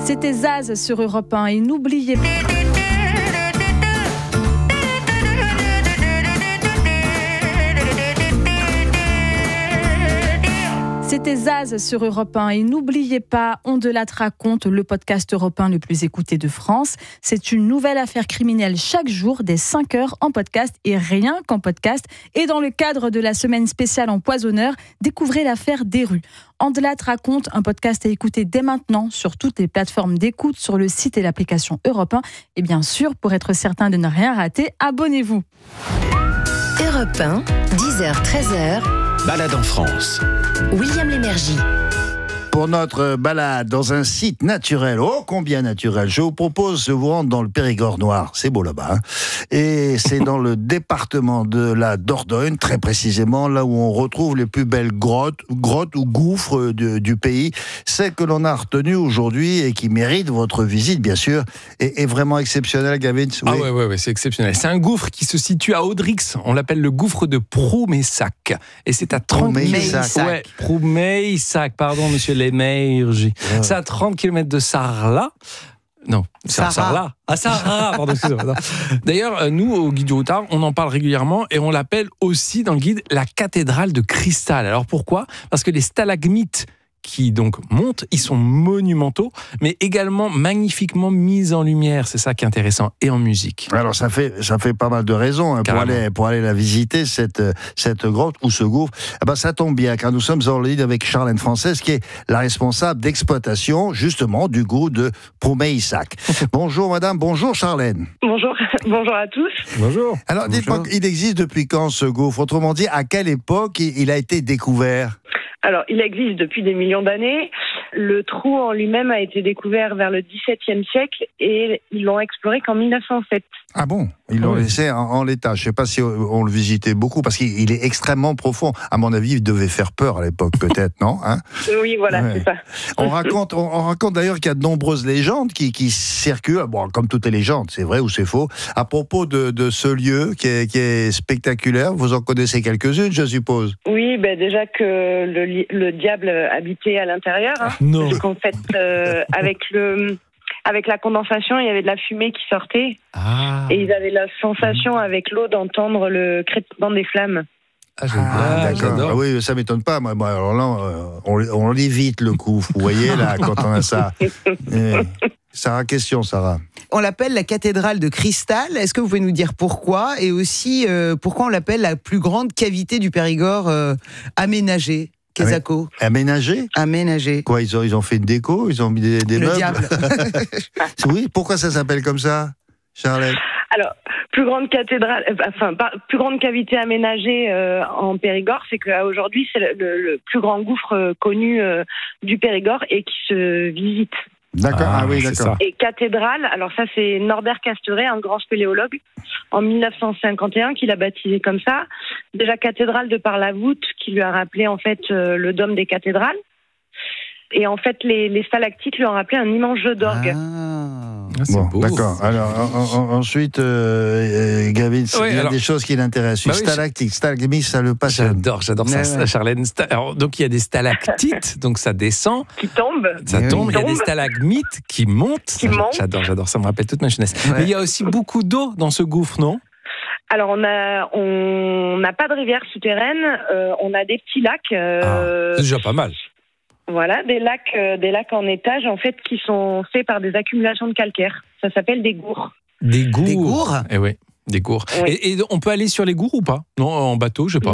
C'était Zaz sur Europe 1 et n'oubliez pas... C'était Zaz sur Europe 1 et n'oubliez pas, On de la raconte, le podcast Europe 1 le plus écouté de France. C'est une nouvelle affaire criminelle chaque jour dès 5h en podcast et rien qu'en podcast. Et dans le cadre de la semaine spéciale Empoisonneur, découvrez l'affaire Desrues. On de la raconte, un podcast à écouter dès maintenant sur toutes les plateformes d'écoute, sur le site et l'application Europe 1. Et bien sûr, pour être certain de ne rien rater, abonnez-vous. Europe 1, 10h-13h. Balade en France. William Lémergie. Pour notre balade dans un site naturel, oh combien naturel, je vous propose de vous rendre dans le Périgord noir, c'est beau là-bas, hein, et c'est dans le département de la Dordogne, très précisément, là où on retrouve les plus belles grottes ou gouffres du pays. Celle que l'on a retenue aujourd'hui et qui mérite votre visite, bien sûr, est vraiment exceptionnelle, Gavin. Oui. Ah ouais, c'est exceptionnel. C'est un gouffre qui se situe à Audrix, on l'appelle le gouffre de Proumeissac, et c'est à 30 km. Proumeissac, pardon, monsieur Lémergie. C'est à 30 km de Sarlat. Non, Sarlat. Ah, Sarlat, pardon, excusez-moi. D'ailleurs, nous, au Guide du Routard, on en parle régulièrement et on l'appelle aussi dans le guide la cathédrale de cristal. Alors pourquoi ? Parce que les stalagmites qui donc montent, ils sont monumentaux, mais également magnifiquement mis en lumière. C'est ça qui est intéressant, et en musique. Alors ça fait pas mal de raisons pour aller la visiter, cette grotte ou ce gouffre. Eh ben, ça tombe bien, car nous sommes en ligne avec Charlène Française, qui est la responsable d'exploitation, justement, du gouffre de Proumeissac. Bonjour madame, bonjour Charlène. Bonjour à tous. Bonjour. Alors dites-moi, il existe depuis quand ce gouffre ? Autrement dit, à quelle époque il a été découvert ? Alors, il existe depuis des millions d'années. Le trou en lui-même a été découvert vers le XVIIe siècle et ils l'ont exploré qu'en 1907. Ah bon ? Ils l'ont laissé en l'état. Je ne sais pas si on le visitait beaucoup, parce qu'il est extrêmement profond. À mon avis, il devait faire peur à l'époque, peut-être, non ? Oui, voilà, ouais. C'est ça. On raconte d'ailleurs qu'il y a de nombreuses légendes qui circulent, bon, comme toutes les légendes, c'est vrai ou c'est faux, à propos de ce lieu qui est spectaculaire. Vous en connaissez quelques-unes, je suppose ? Oui, déjà que le diable habitait à l'intérieur. Non. Parce qu'en fait, avec la condensation, il y avait de la fumée qui sortait. Ah. Et ils avaient la sensation avec l'eau d'entendre le crépitement des flammes. D'accord. Ah oui, ça m'étonne pas. Moi, alors là, on l'évite le coup. Vous voyez là, quand on a ça. Sarah, question, Sarah. On l'appelle la cathédrale de cristal. Est-ce que vous pouvez nous dire pourquoi ? Et aussi, pourquoi on l'appelle la plus grande cavité du Périgord aménagée ? Kesako. Aménagé. Quoi, ils ont fait une déco ? Ils ont mis des meubles ? Le diable. Oui, pourquoi ça s'appelle comme ça, Charlotte ? Alors, plus grande cavité aménagée en Périgord, c'est qu'aujourd'hui, c'est le plus grand gouffre connu du Périgord et qui se visite. D'accord, oui, d'accord. Et cathédrale, alors ça c'est Norbert Casteret, un grand spéléologue, en 1951, qui l'a baptisé comme ça. Déjà cathédrale de par la voûte, qui lui a rappelé en fait le dôme des cathédrales. Et en fait, les stalactites lui ont rappelé un immense jeu d'orgue. C'est beau. D'accord. Alors, ensuite, Gavin, il y a des choses qui l'intéressent. Stalactite, stalagmite, ça le passe. J'adore ça, Charlène. Alors, donc, il y a des stalactites, donc ça descend. Qui tombe. Ça tombe. Il y a des stalagmites qui montent. J'adore, ça me rappelle toute ma jeunesse. Ouais. Mais il y a aussi beaucoup d'eau dans ce gouffre, non ? Alors, on n'a pas de rivière souterraine, on a des petits lacs. C'est déjà pas mal. Voilà, des lacs en étage, en fait, qui sont faits par des accumulations de calcaire. Ça s'appelle des gours. Des gours ? Eh oui, des gours. Oui. Et on peut aller sur les gours ou pas ? Non, en bateau, je sais pas.